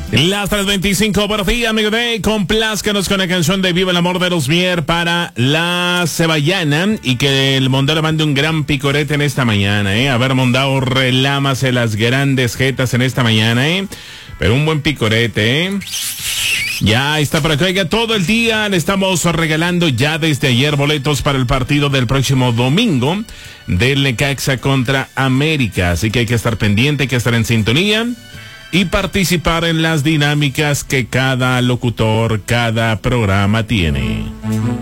Las 3:25, buenos días, amigo de complázcanos con la canción de Viva el Amor de los Mier para la Ceballana y que el Mondao le mande un gran picorete en esta mañana, A ver, Mondao, relámase las grandes jetas en esta mañana, Pero un buen picorete, Ya está para que oiga todo el día. Le estamos regalando ya desde ayer boletos para el partido del próximo domingo del Necaxa contra América. Así que hay que estar pendiente, hay que estar en sintonía y participar en las dinámicas que cada locutor, cada programa tiene.